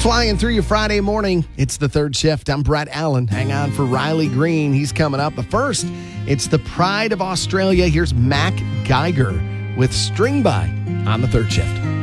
Flying through your Friday morning, it's the third shift. I'm Brett Allen. Hang on for Riley Green. He's coming up. But first, it's the Pride of Australia. Here's Mac Geiger with String By on the third shift.